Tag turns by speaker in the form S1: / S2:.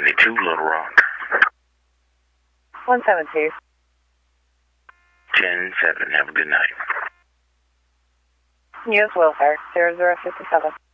S1: 172 Little Rock.
S2: 172.
S1: 10-7. Have a good night.
S2: You as well, sir. 0057.